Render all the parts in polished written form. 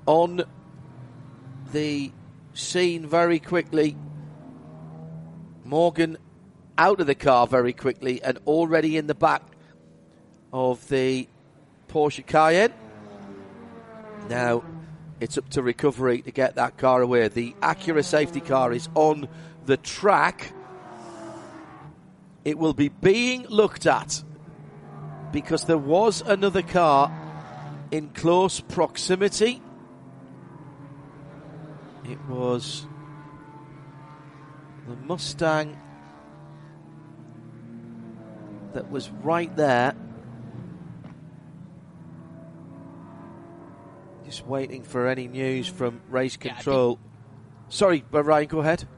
on the scene very quickly. Morgan out of the car very quickly and already in the back of the Porsche Cayenne. Now it's up to recovery to get that car away. The Acura safety car is on the track. It will be being looked at because there was another car in close proximity. It was the Mustang that was right there. Just waiting for any news from race control. Sorry, but Ryan, go ahead.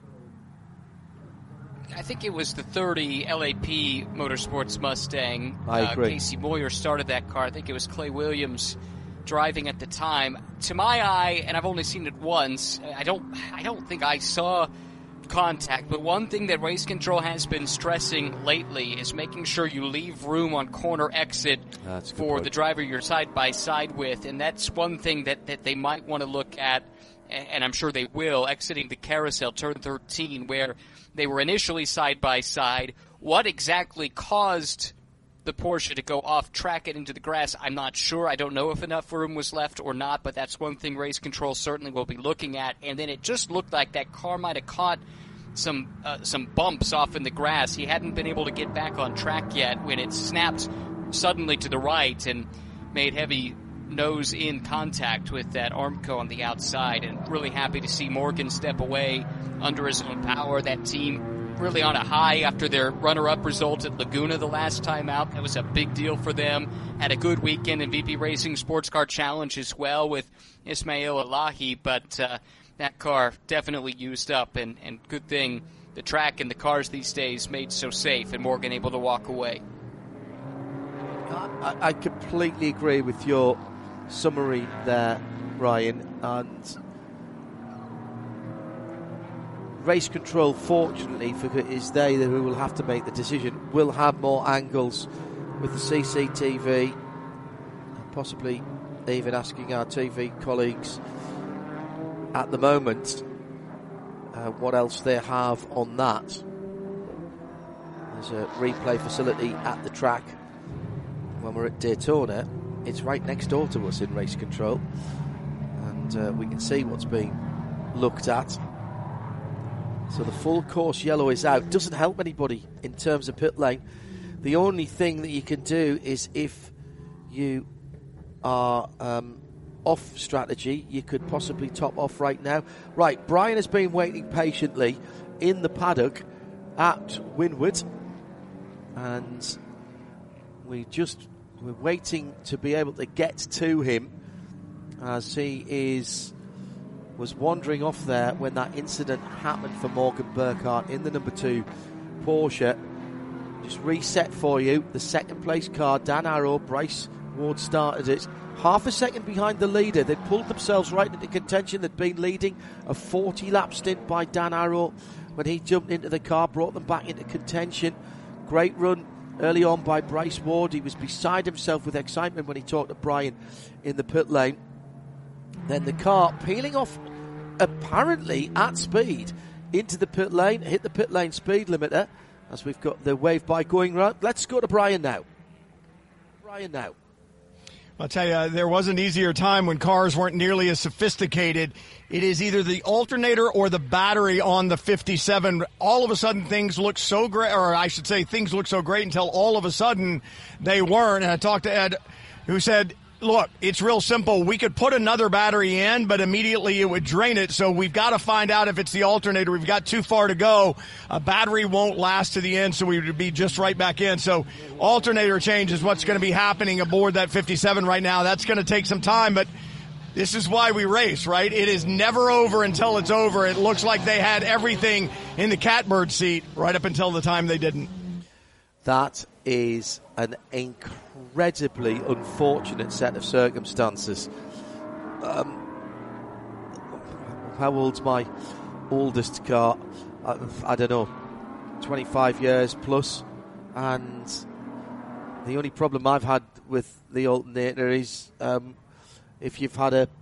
I think it was the 30 LAP Motorsports Mustang. I agree. Casey Moyer started that car. I think it was Clay Williams driving at the time. To my eye, and I've only seen it once, I don't think I saw contact, but one thing that race control has been stressing lately is making sure you leave room on corner exit for the driver you're side by side with, and that's one thing that they might want to look at, and I'm sure they will, exiting the carousel, turn 13, where they were initially side by side. What exactly caused the Porsche to go off track and into the grass, I'm not sure. I don't know if enough room was left or not, but that's one thing race control certainly will be looking at. And then it just looked like that car might have caught some bumps off in the grass. He hadn't been able to get back on track yet when it snapped suddenly to the right and made heavy nose-in contact with that Armco on the outside. And really happy to see Morgan step away under his own power. That team really on a high after their runner-up result at Laguna the last time out. That was a big deal for them. Had a good weekend in VP Racing Sports Car Challenge as well with Ismail Elahi, but that car definitely used up, and good thing the track and the cars these days made so safe and Morgan able to walk away. I completely agree with your summary there, Ryan, and race control, fortunately, is they who will have to make the decision, will have more angles with the CCTV, possibly even asking our TV colleagues at the moment what else they have on that. There's a replay facility at the track when we're at Daytona. It's right next door to us in race control, and we can see what's being looked at. So the full course yellow is out. Doesn't help anybody in terms of pit lane. The only thing that you can do is if you are off strategy, you could possibly top off right now. Right, Brian has been waiting patiently in the paddock at Windward, and we're waiting to be able to get to him as he was wandering off there when that incident happened for Morgan Burkhart in the number 2 Porsche. Just reset for you. The second place car, Dan Arrow, Bryce Ward started it. Half a second behind the leader. They'd pulled themselves right into contention. They'd been leading a 40-lap stint by Dan Arrow when he jumped into the car, brought them back into contention. Great run early on by Bryce Ward. He was beside himself with excitement when he talked to Brian in the pit lane. Then the car peeling off apparently at speed into the pit lane, hit the pit lane speed limiter as we've got the wave bike going round. Let's go to Brian now. I'll tell you, there was an easier time when cars weren't nearly as sophisticated. It is either the alternator or the battery on the 57. All of a sudden, things look so great, or I should say things look so great until all of a sudden they weren't. And I talked to Ed, who said, look, it's real simple. We could put another battery in, but immediately it would drain it. So we've got to find out if it's the alternator. We've got too far to go. A battery won't last to the end, so we would be just right back in. So alternator change is what's going to be happening aboard that 57 right now. That's going to take some time, but this is why we race, right? It is never over until it's over. It looks like they had everything in the catbird seat right up until the time they didn't. That is an incredibly unfortunate set of circumstances. How old's my oldest car? I don't know, 25 years plus. And the only problem I've had with the alternator is if you've had a